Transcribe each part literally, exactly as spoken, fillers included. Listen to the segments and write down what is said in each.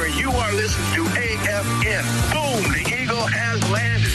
You are listening to A F N. Boom, the Eagle has landed.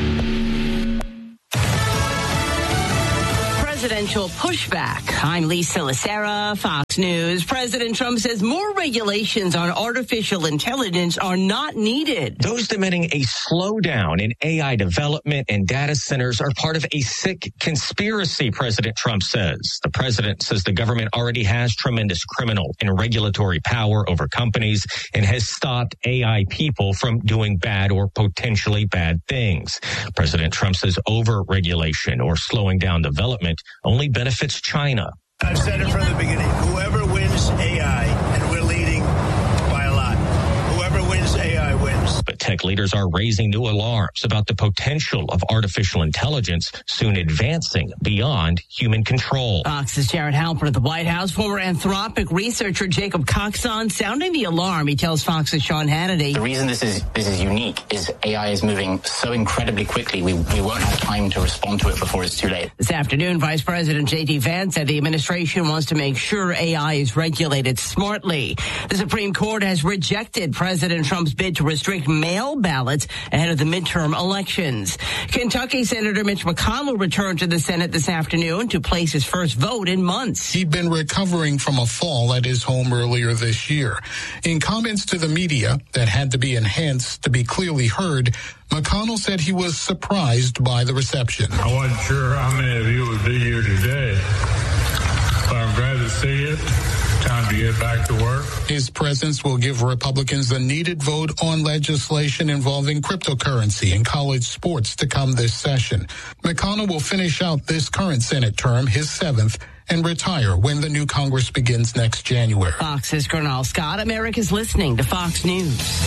Presidential pushback. I'm Lisa Lacera, Fox News. President Trump says more regulations on artificial intelligence are not needed. Those demanding a slowdown in A I development and data centers are part of a sick conspiracy, President Trump says. The president says the government already has tremendous criminal and regulatory power over companies and has stopped A I people from doing bad or potentially bad things. President Trump says over-regulation or slowing down development only benefits China. I've said it from the beginning. Whoever wins A I, and we're leading by a lot, whoever wins A I wins. But tech leaders are raising new alarms about the potential of artificial intelligence soon advancing beyond human control. Fox's Jared Halpern at the White House. Former Anthropic researcher Jacob Coxon sounding the alarm. He tells Fox's Sean Hannity. The reason this is this is unique is A I is moving so incredibly quickly, we, we won't have time to respond to it before it's too late. This afternoon, Vice President J D Vance said the administration wants to make sure A I is regulated smartly. The Supreme Court has rejected President Trump's bid to restrict mail ballots ahead of the midterm elections. Kentucky Senator Mitch McConnell returned to the Senate this afternoon to place his first vote in months. He'd been recovering from a fall at his home earlier this year. In comments to the media that had to be enhanced to be clearly heard, McConnell said he was surprised by the reception. I wasn't sure how many of you would be here today, but I'm glad to see it. Time to get back to work. His presence will give Republicans the needed vote on legislation involving cryptocurrency and college sports to come this session. McConnell will finish out this current Senate term, his seventh, and retire when the new Congress begins next January. Fox's Colonel Scott. America's listening to Fox News.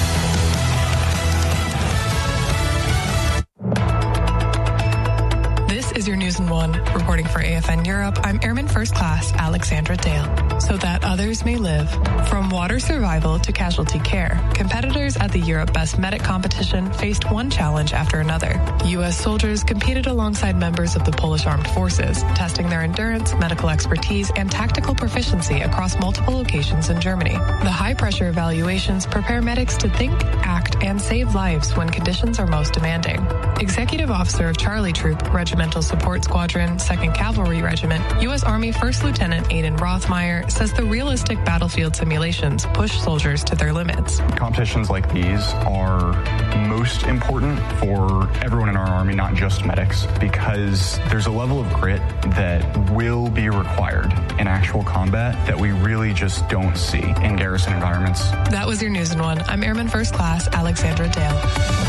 Is your News in One. Reporting for A F N Europe, I'm Airman First Class Alexandra Dale. So that others may live. From water survival to casualty care, competitors at the Europe Best Medic competition faced one challenge after another. U S soldiers competed alongside members of the Polish Armed Forces, testing their endurance, medical expertise, and tactical proficiency across multiple locations in Germany. The high-pressure evaluations prepare medics to think, act, and save lives when conditions are most demanding. Executive Officer of Charlie Troop, Regimental Support Squadron, second Cavalry Regiment, U S Army First Lieutenant Aidan Rothmeyer says the realistic battlefield simulations push soldiers to their limits. Competitions like these are most important for everyone in our Army, not just medics, because there's a level of grit that will be required in actual combat that we really just don't see in garrison environments. That was your News in One. I'm Airman First Class Alexandra Dale.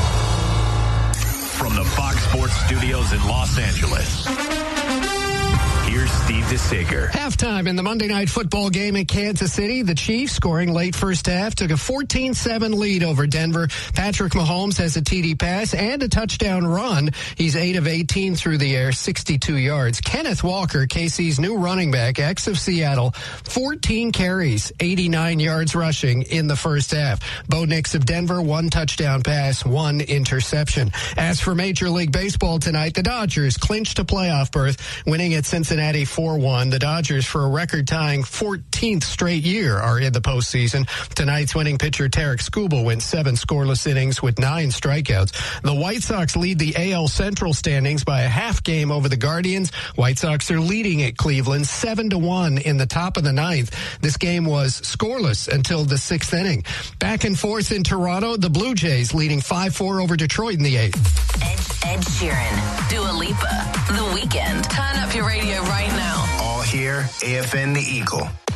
From the Fox Sports Studios in Los Angeles, here's Steve DeSager. Halftime in the Monday Night Football game in Kansas City. The Chiefs, scoring late first half, took a fourteen seven lead over Denver. Patrick Mahomes has a T D pass and a touchdown run. He's eight of eighteen through the air, sixty-two yards. Kenneth Walker, K C's new running back, ex of Seattle, fourteen carries, eighty-nine yards rushing in the first half. Bo Nix of Denver, one touchdown pass, one interception. As for Major League Baseball tonight, the Dodgers clinched a playoff berth, winning at Cincinnati four one. The Dodgers, for a record-tying fourteenth straight year, are in the postseason. Tonight's winning pitcher Tarek Skubal went seven scoreless innings with nine strikeouts. The White Sox lead the A L Central standings by a half game over the Guardians. White Sox are leading at Cleveland seven to one in the top of the ninth. This game was scoreless until the sixth inning. Back and forth in Toronto, the Blue Jays leading five four over Detroit in the eighth. Ed, Ed Sheeran, Dua Lipa, The Weeknd. Turn up your radio right now. All here, A F N The Eagle.